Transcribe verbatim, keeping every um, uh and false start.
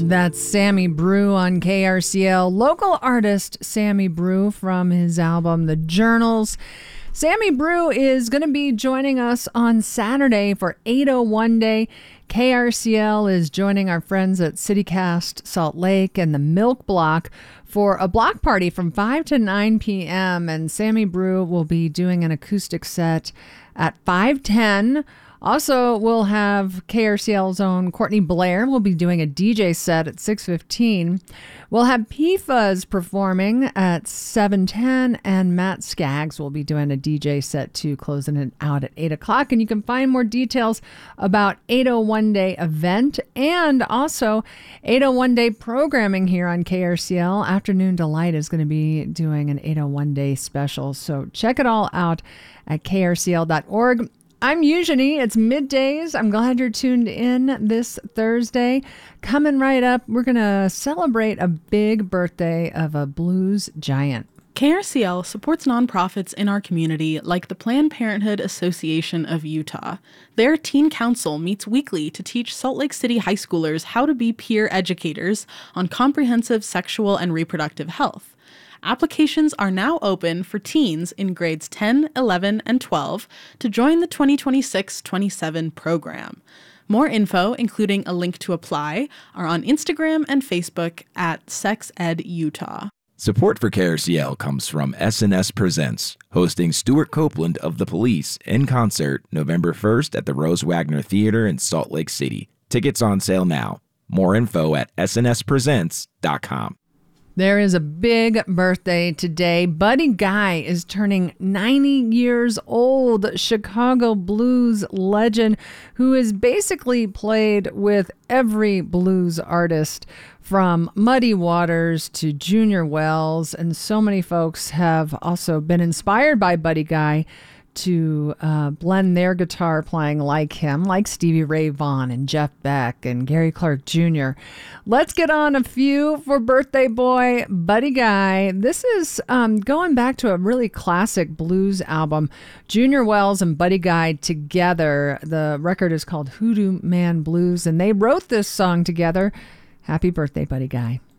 That's Sammy Brew on K R C L. Local artist Sammy Brew from his album The Journals. Sammy Brew is going to be joining us on Saturday for eight oh one Day. K R C L is joining our friends at CityCast Salt Lake and the Milk Block for a block party from five to nine p.m. And Sammy Brew will be doing an acoustic set at five ten. Also, we'll have K R C L's own Courtney Blair will be doing a D J set at six fifteen. We'll have P Fuzz performing at seven ten, and Matt Skaggs will be doing a D J set too, closing it out at eight o'clock. And you can find more details about eight oh one Day event and also eight oh one Day programming here on K R C L. Afternoon Delight is going to be doing an eight oh one Day special. So check it all out at K R C L dot org. I'm Eugenie. It's middays. I'm glad you're tuned in this Thursday. Coming right up, we're going to celebrate a big birthday of a blues giant. K R C L supports nonprofits in our community like the Planned Parenthood Association of Utah. Their teen council meets weekly to teach Salt Lake City high schoolers how to be peer educators on comprehensive sexual and reproductive health. Applications are now open for teens in grades ten, eleven, and twelve to join the twenty twenty-six twenty-seven program. More info, including a link to apply, are on Instagram and Facebook at SexEdUtah. Support for K R C L comes from S and S Presents, hosting Stuart Copeland of The Police in concert November first at the Rose Wagner Theater in Salt Lake City. Tickets on sale now. More info at S N S presents dot com. There is a big birthday today. Buddy Guy is turning ninety years old. Chicago blues legend who has basically played with every blues artist from Muddy Waters to Junior Wells. And so many folks have also been inspired by Buddy Guy to uh, blend their guitar playing like him, like Stevie Ray Vaughan and Jeff Beck and Gary Clark Junior Let's get on a few for birthday boy Buddy Guy. This is um, going back to a really classic blues album, Junior Wells and Buddy Guy together. The record is called Hoodoo Man Blues, and they wrote this song together. Happy birthday, Buddy Guy.